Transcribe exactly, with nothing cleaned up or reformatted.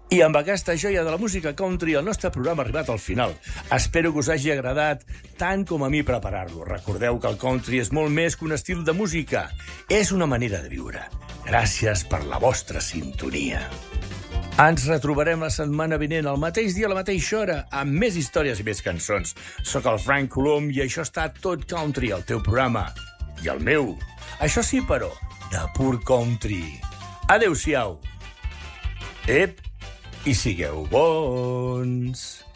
I amb aquesta joia de la música country, el nostre programa ha arribat al final. Espero que us hagi agradat tant com a mi preparar-lo. Recordeu que el country és molt més que un estil de música. És una manera de viure. Gràcies per la vostra sintonia. Ens retrobarem la setmana vinent, al mateix dia, a la mateixa hora, amb més històries i més cançons. Soc el Frank Colom i això està Tot Country, el teu programa. I el meu. Això sí, però, de pur country. Adéu-siau. Ep! I sigueu bons!